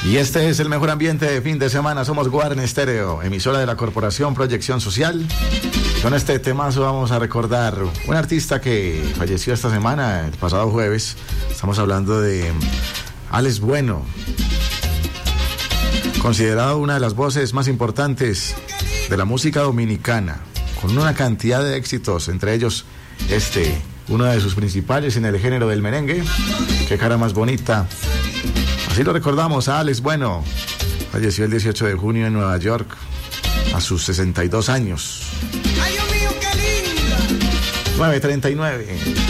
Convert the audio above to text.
Y este es el mejor ambiente de fin de semana. Somos Guarne Stereo, emisora de la Corporación Proyección Social. Con este temazo vamos a recordar un artista que falleció esta semana, el pasado jueves. Estamos hablando de Alex Bueno, considerado una de las voces más importantes de la música dominicana, con una cantidad de éxitos, entre ellos uno de sus principales en el género del merengue, Qué cara más bonita. Así lo recordamos a Alex Bueno. Falleció el 18 de junio en Nueva York a sus 62 años. 9:39.